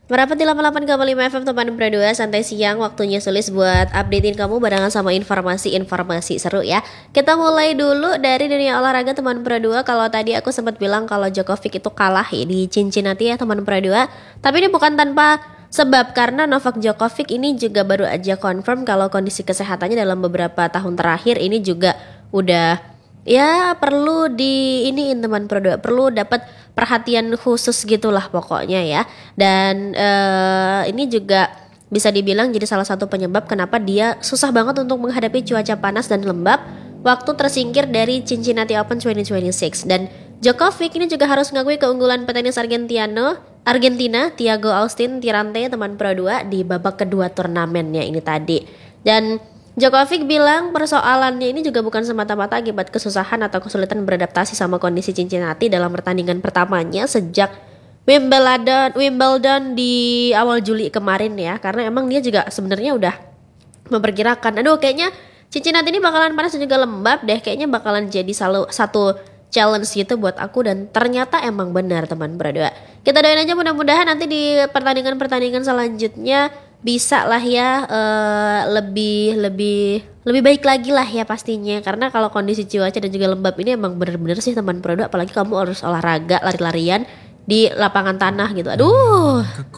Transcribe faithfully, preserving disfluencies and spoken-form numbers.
Merapat di delapan puluh delapan koma lima F M teman Pro dua, santai siang, waktunya Sulis buat updatein kamu barengan sama informasi-informasi seru ya. Kita mulai dulu dari dunia olahraga teman Pro dua. Kalau tadi aku sempat bilang kalau Djokovic itu kalah ya di Cincinnati ya teman Pro dua. Tapi ini bukan tanpa sebab, karena Novak Djokovic ini juga baru aja confirm kalau kondisi kesehatannya dalam beberapa tahun terakhir ini juga udah ya perlu di iniin teman Pro dua, perlu dapat perhatian khusus gitulah pokoknya ya. Dan eh, ini juga bisa dibilang jadi salah satu penyebab kenapa dia susah banget untuk menghadapi cuaca panas dan lembab waktu tersingkir dari Cincinnati Open dua ribu dua puluh enam. Dan Djokovic ini juga harus ngakui keunggulan petenis Argentino Argentina Thiago Austin Tirante teman Pro dua di babak kedua turnamennya ini tadi. Dan Djokovic bilang persoalannya ini juga bukan semata-mata akibat kesusahan atau kesulitan beradaptasi sama kondisi Cincinnati dalam pertandingan pertamanya sejak Wimbledon Wimbledon di awal Juli kemarin ya, karena emang dia juga sebenarnya udah memperkirakan, aduh kayaknya Cincinnati ini bakalan panas dan juga lembab deh, kayaknya bakalan jadi salu, satu challenge gitu buat aku, dan ternyata emang benar teman berdua. Kita doain aja mudah-mudahan nanti di pertandingan-pertandingan selanjutnya bisa lah ya uh, lebih lebih lebih baik lagi lah ya pastinya, karena kalau kondisi cuaca dan juga lembab ini emang bener-bener sih teman produk, apalagi kamu harus olahraga lari-larian di lapangan tanah gitu, aduh.